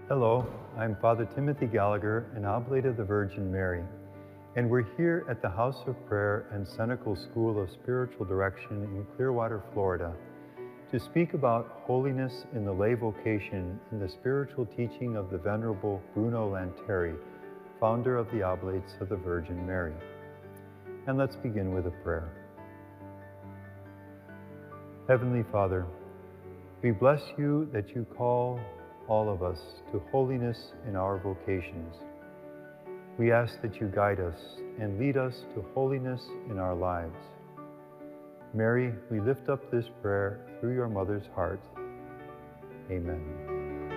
Hello, I'm Father Timothy Gallagher, an oblate of the Virgin Mary, and we're here at the House of Prayer and Senecal School of Spiritual Direction in Clearwater, Florida, to speak about holiness in the lay vocation in the spiritual teaching of the Venerable Bruno Lanteri, founder of the Oblates of the Virgin Mary. And let's begin with a prayer. Heavenly Father, we bless you that you call all of us to holiness in our vocations. We ask that you guide us and lead us to holiness in our lives. Mary, we lift up this prayer through your mother's heart. Amen.